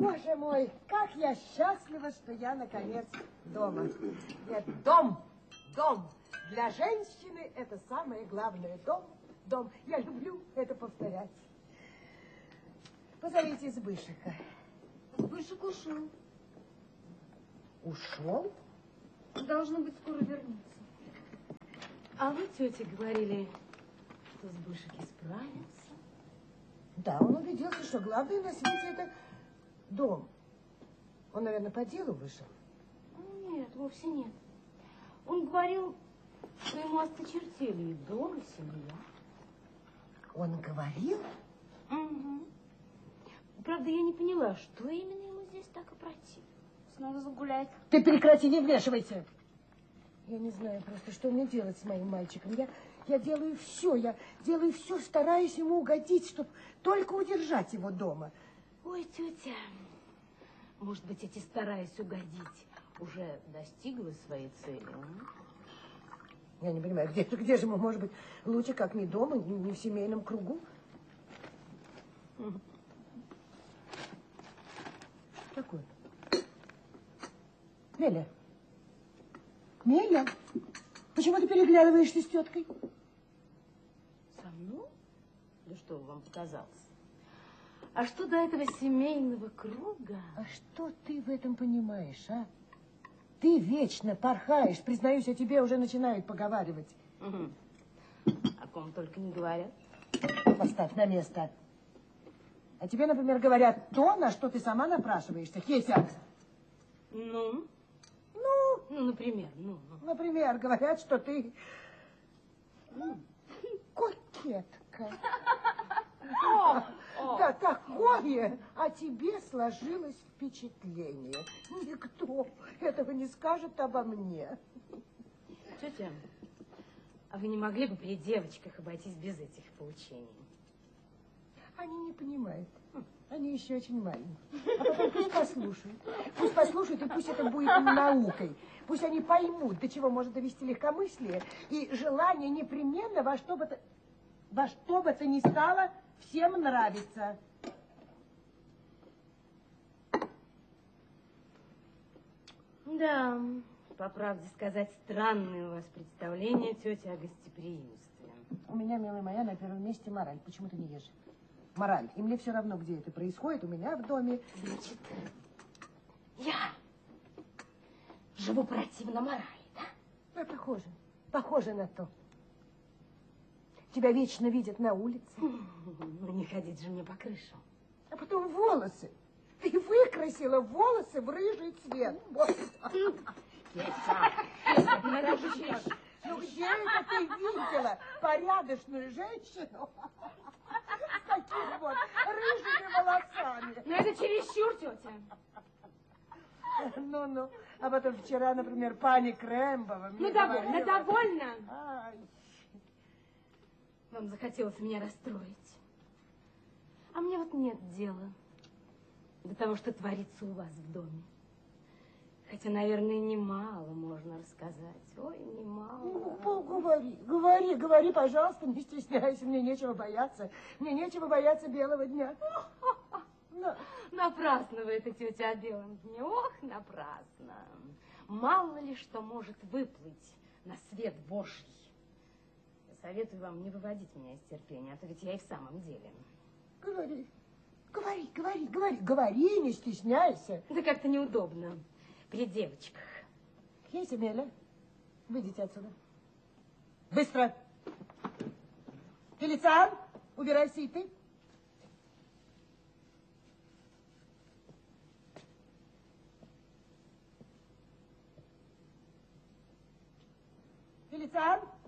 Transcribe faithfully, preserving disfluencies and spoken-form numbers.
Боже мой, как я счастлива, что я наконец дома. Нет, дом, дом. Для женщины это самое главное. Дом, дом. Я люблю это повторять. Позовите Збышика. Збышек ушел. Ушел? Должно быть, скоро вернется. А вы, тетя, говорили, что Збышек исправился? Да, он убедился, что главное на свете это дом. Он, наверное, по делу вышел? Нет, вовсе нет. Он говорил, что ему осточертели и дом, и семья. Он говорил? Угу. Правда, я не поняла, что именно ему здесь так опротивило. Снова загулять. Ты прекрати, не вмешивайся. Я не знаю просто, что мне делать с моим мальчиком. Я, я делаю все, я делаю все, стараюсь ему угодить, чтобы только удержать его дома. Ой, тетя, может быть, эти стараясь угодить уже достигла своей цели? А? Я не понимаю, где, где же ему, может быть, лучше, как не дома, не, не в семейном кругу? Что такое? Меля, Меля, почему ты переглядываешься с теткой? Со мной? Да что вам показалось? А что до этого семейного круга? А что ты в этом понимаешь, а? Ты вечно порхаешь, признаюсь, о тебе уже начинают поговаривать. Угу. О ком только не говорят. Поставь на место. А тебе, например, говорят то, на что ты сама напрашиваешься. Хеся. Ну? Ну? Ну, например, ну. ну. Например, говорят, что ты кокетка. О, о. Да такое о тебе сложилось впечатление. Никто этого не скажет обо мне. Тетя, а вы не могли бы при девочках обойтись без этих поучений? Они не понимают. Они еще очень маленькие. А потом пусть послушают. Пусть послушают, и пусть это будет наукой. Пусть они поймут, до чего может довести легкомыслие и желание непременно во что бы то, во что бы то ни стало всем нравится. Да, по правде сказать, странные у вас представления, тетя, о гостеприимстве. У меня, милая моя, на первом месте мораль. Почему ты не ешь? Мораль. И мне все равно, где это происходит, у меня в доме. Значит, я живу противно морали, да? Да, похоже. Похоже на то. Тебя вечно видят на улице. Ну, не ходить же мне по крышам. А потом волосы. Ты выкрасила волосы в рыжий цвет. Кеся, Кеся, подожди. Ну где это ты видела порядочную женщину с такими вот рыжими волосами? Но это чересчур, тетя. Ну-ну. А потом вчера, например, пани Крембова. Ну, довольно, говорила... довольно. Ай. Вам захотелось меня расстроить. А мне вот нет дела до того, что творится у вас в доме. Хотя, наверное, немало можно рассказать. Ой, немало. Ну, говори, говори, говори, пожалуйста, не стесняйся. Мне нечего бояться. Мне нечего бояться белого дня. Но. Напрасно вы это, тетя, о белом дне. Ох, напрасно. Мало ли что может выплыть на свет Божий. Советую вам не выводить меня из терпения, а то ведь я и в самом деле. Говори, говори, говори, говори, говори, не стесняйся. Да как-то неудобно при девочках. Есть, Меля? Выйдите отсюда. Быстро. Фелициан, убирайся и ты. Фелициан.